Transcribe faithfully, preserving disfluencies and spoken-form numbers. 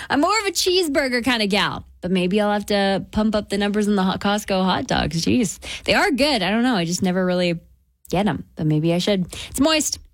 I'm more of a cheeseburger kind of gal, but maybe I'll have to pump up the numbers in the hot Costco hot dogs. Jeez, they are good. I don't know. I just never really get them, but maybe I should. It's Moist.